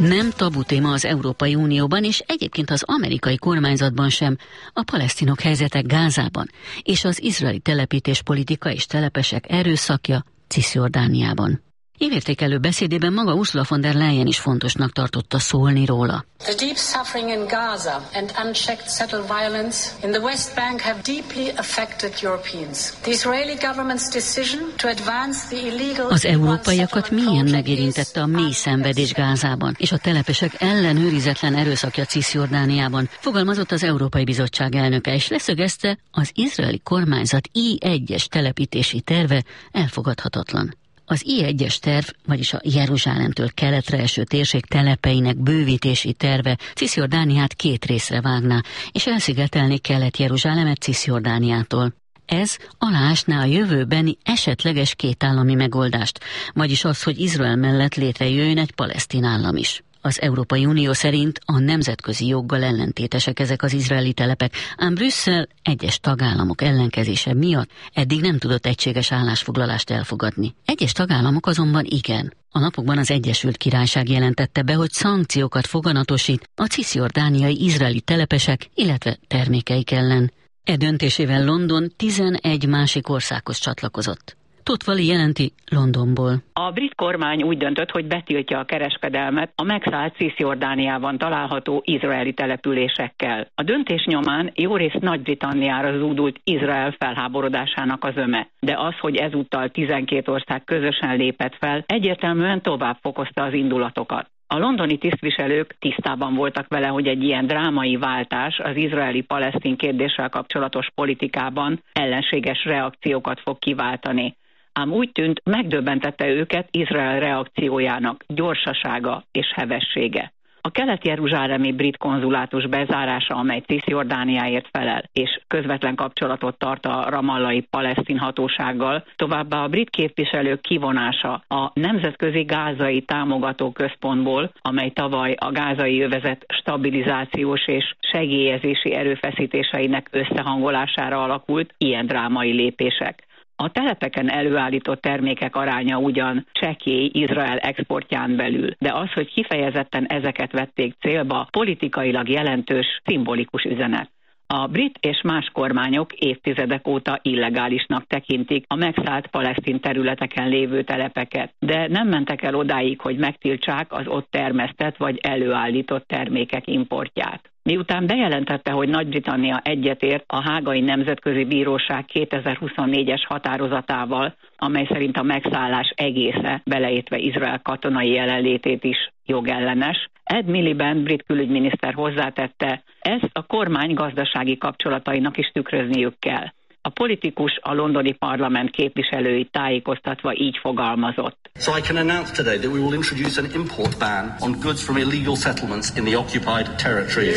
Nem tabu téma az Európai Unióban, és egyébként az amerikai kormányzatban sem a palesztinok helyzete Gázában, és az izraeli telepítéspolitika és telepesek erőszakja Ciszjordániában. Évértékelő beszédében maga Ursula von der Leyen is fontosnak tartotta szólni róla. The deep suffering in Gaza and unchecked settled violence in the West Bank have deeply affected Europeans. The Israeli government's decision to advance the illegal... Az európaiakat mélyen megérintette a mély szenvedés Gázában, és a telepesek ellenőrizetlen erőszakja Ciszjordániában, fogalmazott az Európai Bizottság elnöke, és leszögezte, az izraeli kormányzat I-1-es telepítési terve elfogadhatatlan. Az I-1-es terv, vagyis a Jeruzsálemtől keletre eső térség telepeinek bővítési terve Ciszjordániát 2 részre vágná, és elszigetelni Kelet-Jeruzsálemet Ciszjordániától. Ez aláásná a jövőbeni esetleges kétállami megoldást, vagyis az, hogy Izrael mellett létrejöjjön egy palesztin állam is. Az Európai Unió szerint a nemzetközi joggal ellentétesek ezek az izraeli telepek, ám Brüsszel egyes tagállamok ellenkezése miatt eddig nem tudott egységes állásfoglalást elfogadni. Egyes tagállamok azonban igen. A napokban az Egyesült Királyság jelentette be, hogy szankciókat foganatosít a ciszjordániai izraeli telepesek, illetve termékeik ellen. E döntésével London 11 másik országhoz csatlakozott. Tóth Vali jelenti Londonból. A brit kormány úgy döntött, hogy betiltja a kereskedelmet a megszállt Ciszjordániában található izraeli településekkel. A döntés nyomán jórészt Nagy-Britanniára zúdult Izrael felháborodásának az öme. De az, hogy ezúttal 12 ország közösen lépett fel, egyértelműen tovább fokozta az indulatokat. A londoni tisztviselők tisztában voltak vele, hogy egy ilyen drámai váltás az izraeli-palesztin kérdéssel kapcsolatos politikában ellenséges reakciókat fog kiváltani. Ám úgy tűnt, megdöbbentette őket Izrael reakciójának gyorsasága és hevessége. A kelet-jeruzsálemi brit konzulátus bezárása, amely Ciszjordániáért felel, és közvetlen kapcsolatot tart a ramallai palesztin hatósággal, továbbá a brit képviselők kivonása a Nemzetközi Gázai Támogató Központból, amely tavaly a gázai övezet stabilizációs és segélyezési erőfeszítéseinek összehangolására alakult, ilyen drámai lépések. A telepeken előállított termékek aránya ugyan csekély Izrael exportján belül, de az, hogy kifejezetten ezeket vették célba, politikailag jelentős, szimbolikus üzenet. A brit és más kormányok évtizedek óta illegálisnak tekintik a megszállt palesztin területeken lévő telepeket, de nem mentek el odáig, hogy megtiltsák az ott termesztett vagy előállított termékek importját. Miután bejelentette, hogy Nagy-Britannia egyetért a Hágai Nemzetközi Bíróság 2024-es határozatával, amely szerint a megszállás egésze, beleértve Izrael katonai jelenlétét is jogellenes, Ed Miliband brit külügyminiszter hozzátette, ezt a kormány gazdasági kapcsolatainak is tükrözniük kell. A politikus a londoni parlament képviselőit tájékoztatva így fogalmazott. So I can announce today that we will introduce an import ban on goods from illegal settlements in the occupied territories.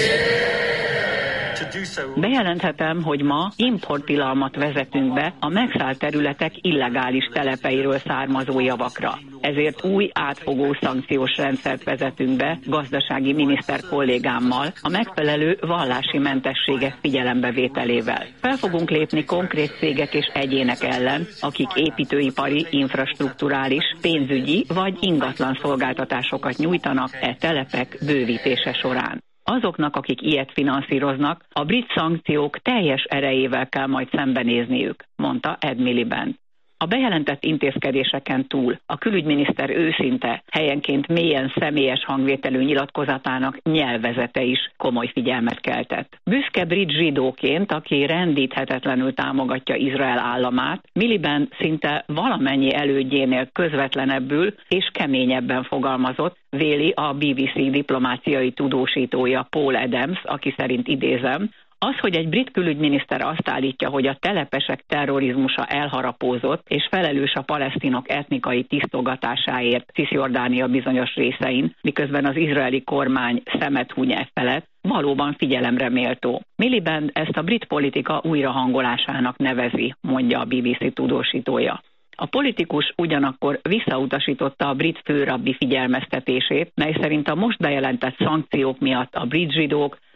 Bejelenthetem, hogy ma importtilalmat vezetünk be a megszállt területek illegális telepeiről származó javakra. Ezért új átfogó szankciós rendszert vezetünk be gazdasági miniszter kollégámmal a megfelelő vallási mentességek figyelembevételével. Fel fogunk lépni konkrét cégek és egyének ellen, akik építőipari, infrastrukturális, pénzügyi vagy ingatlan szolgáltatásokat nyújtanak e telepek bővítése során. Azoknak, akik ilyet finanszíroznak, a brit szankciók teljes erejével kell majd szembenézniük, mondta Ed Miliband. A bejelentett intézkedéseken túl a külügyminiszter őszinte, helyenként mélyen személyes hangvételű nyilatkozatának nyelvezete is komoly figyelmet keltett. Büszke brit zsidóként, aki rendíthetetlenül támogatja Izrael államát, Miliband szinte valamennyi elődjénél közvetlenebbül és keményebben fogalmazott, véli a BBC diplomáciai tudósítója Paul Adams, aki szerint idézem, az, hogy egy brit külügyminiszter azt állítja, hogy a telepesek terrorizmusa elharapózott és felelős a palesztinok etnikai tisztogatásáért Ciszjordánia bizonyos részein, miközben az izraeli kormány szemet huny e felett, valóban figyelemre méltó. Miliband ezt a brit politika újrahangolásának nevezi, mondja a BBC tudósítója. A politikus ugyanakkor visszautasította a brit főrabbi figyelmeztetését, mely szerint a most bejelentett szankciók miatt a brit zsidók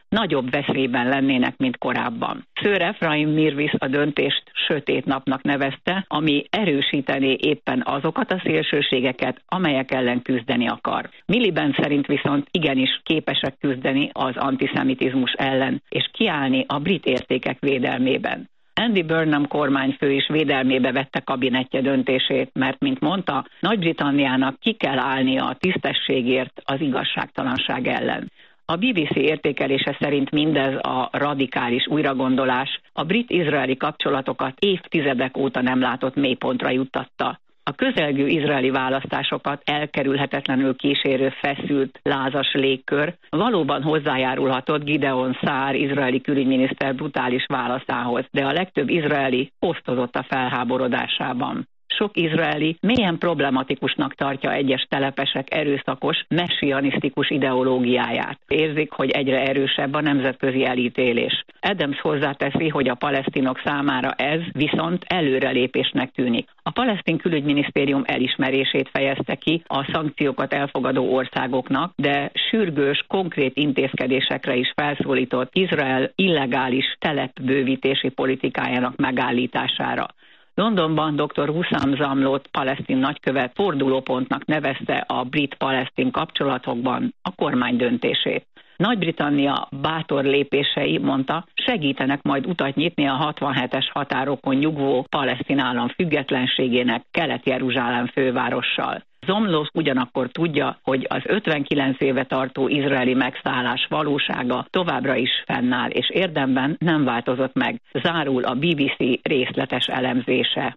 nagyobb veszélyben lennének, mint korábban. Sir Ephraim Mirvis a döntést sötét napnak nevezte, ami erősítené éppen azokat a szélsőségeket, amelyek ellen küzdeni akar. Miliband szerint viszont igenis képesek küzdeni az antiszemitizmus ellen, és kiállni a brit értékek védelmében. Andy Burnham kormányfő is védelmébe vette kabinettje döntését, mert, mint mondta, Nagy-Britanniának ki kell állnia a tisztességért az igazságtalanság ellen. A BBC értékelése szerint mindez a radikális újragondolás a brit-izraeli kapcsolatokat évtizedek óta nem látott mélypontra juttatta. A közelgő izraeli választásokat elkerülhetetlenül kísérő feszült, lázas légkör valóban hozzájárulhatott Gideon Saar izraeli külügyminiszter brutális válaszához, de a legtöbb izraeli osztozott a felháborodásában. Sok izraeli mélyen problematikusnak tartja egyes telepesek erőszakos, messianisztikus ideológiáját. Érzik, hogy egyre erősebb a nemzetközi elítélés. Adams hozzáteszi, hogy a palesztinok számára ez viszont előrelépésnek tűnik. A palesztin külügyminisztérium elismerését fejezte ki a szankciókat elfogadó országoknak, de sürgős, konkrét intézkedésekre is felszólított Izrael illegális telepbővítési politikájának megállítására. Londonban dr. Hussam Zamlót palesztin nagykövet fordulópontnak nevezte a brit-palesztin kapcsolatokban a kormány döntését. Nagy-Britannia bátor lépései, mondta, segítenek majd utat nyitni a 67-es határokon nyugvó palesztin állam függetlenségének Kelet-Jeruzsálem fővárossal. Zomló ugyanakkor tudja, hogy az 59 éve tartó izraeli megszállás valósága továbbra is fennáll, és érdemben nem változott meg. Zárul a BBC részletes elemzése.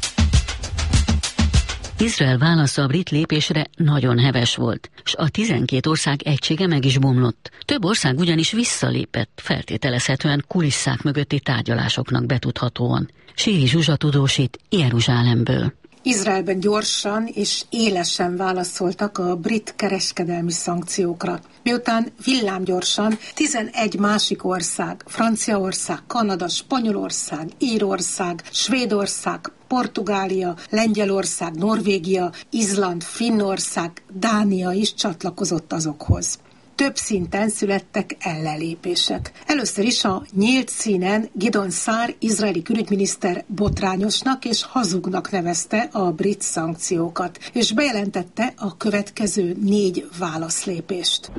Izrael válasza a brit lépésre nagyon heves volt, s a 12 ország egysége meg is bomlott. Több ország ugyanis visszalépett, feltételezhetően kulisszák mögötti tárgyalásoknak betudhatóan. Síri Zsuzsa tudósít Jeruzsálemből. Izraelben gyorsan és élesen válaszoltak a brit kereskedelmi szankciókra. Miután villámgyorsan 11 másik ország, Franciaország, Kanada, Spanyolország, Írország, Svédország, Portugália, Lengyelország, Norvégia, Izland, Finnország, Dánia is csatlakozott azokhoz. Több szinten születtek ellenlépések. Először is a nyílt színen Gideon Saar izraeli külügyminiszter botrányosnak és hazugnak nevezte a brit szankciókat, és bejelentette a következő 4 válaszlépést.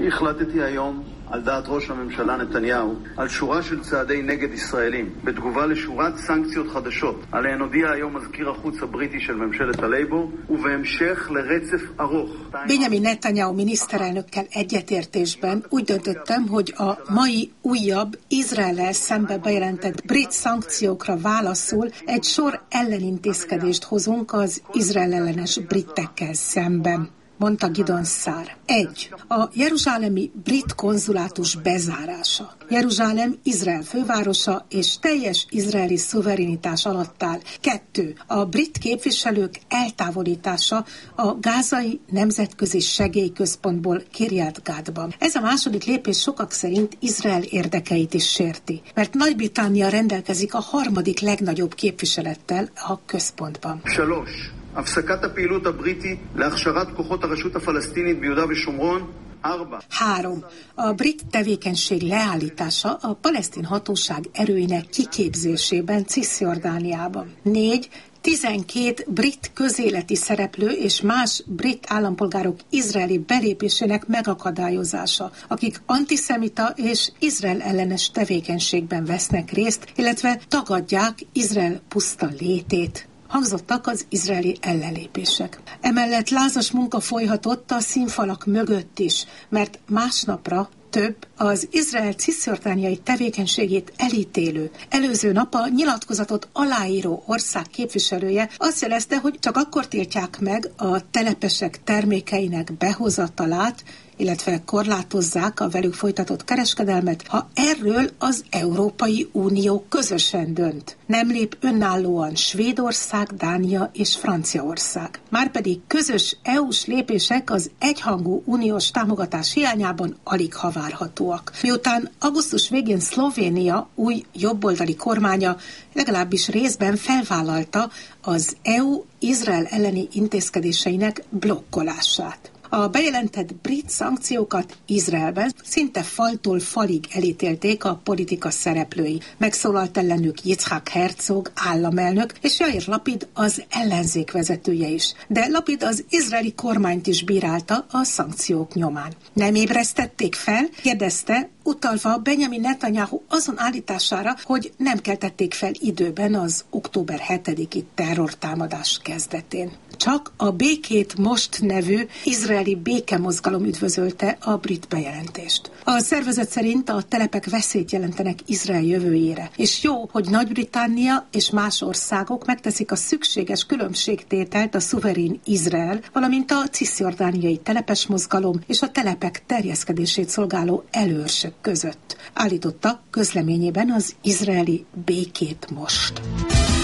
על דעת ראש הממשלה נתניהו על שורה של צעדי נגד ישראלים בתגובה לשורת סנקציות חדשות עליהן הודיע היום מזכיר החוץ הבריטי של ממשלת הלייבור ובהמשך לרצף ארוך. Benjamin Netanyahu miniszterelnökkel egyetértésben úgy döntöttem, hogy a mai újabb Izraellel szembe bejelentett brit szankciókra válaszul egy sor ellenintézkedést hozunk az Izrael ellenes britekkel szemben, mondta Gideon Saar. 1. A jeruzsálemi brit konzulátus bezárása. Jeruzsálem Izrael fővárosa és teljes izraeli szuverenitás alatt áll. 2. A brit képviselők eltávolítása a gázai nemzetközi segélyközpontból Kiryat Gatban. Ez a második lépés sokak szerint Izrael érdekeit is sérti, mert Nagy-Britannia rendelkezik a harmadik legnagyobb képviselettel a központban. הפסקת הפעילות הבריטית להכשרת כוחות הרשות הפלסטינית ביהודה ושומרון. 3. A brit tevékenység leállítása a palesztin hatóság erőinek kiképzésében Cisjordániában. 4. 12 brit közéleti szereplő és más brit állampolgárok izraeli belépésének megakadályozása, akik antiszemita és Izrael ellenes tevékenységben vesznek részt, illetve tagadják Izrael puszta létét. Hangzottak az izraeli ellenlépések. Emellett lázas munka folyhatott a színfalak mögött is, mert másnapra több az Izrael cisjordániai tevékenységét elítélő, előző nap a nyilatkozatot aláíró ország képviselője azt jelezte, hogy csak akkor tiltják meg a telepesek termékeinek behozatalát, illetve korlátozzák a velük folytatott kereskedelmet, ha erről az Európai Unió közösen dönt. Nem lép önállóan Svédország, Dánia és Franciaország. Márpedig közös EU-s lépések az egyhangú uniós támogatás hiányában alig ha várhatóak. Miután augusztus végén Szlovénia új jobboldali kormánya legalábbis részben felvállalta az EU Izrael elleni intézkedéseinek blokkolását. A bejelentett brit szankciókat Izraelben szinte faltól falig elítélték a politika szereplői. Megszólalt ellenük Yitzhak Herzog államelnök és Jair Lapid az ellenzék vezetője is. De Lapid az izraeli kormányt is bírálta a szankciók nyomán. Nem ébresztették fel? Kérdezte, utalva Benjamin Netanyahu azon állítására, hogy nem keltették fel időben az október 7-i terrortámadás kezdetén. Csak a Békét Most nevű izraeli békemozgalom üdvözölte a brit bejelentést. A szervezet szerint a telepek veszélyt jelentenek Izrael jövőjére, és jó, hogy Nagy-Britannia és más országok megteszik a szükséges különbségtételt a szuverén Izrael, valamint a ciszjordániai telepes mozgalom és a telepek terjeszkedését szolgáló előörsök között, állította közleményében az izraeli Békét Most.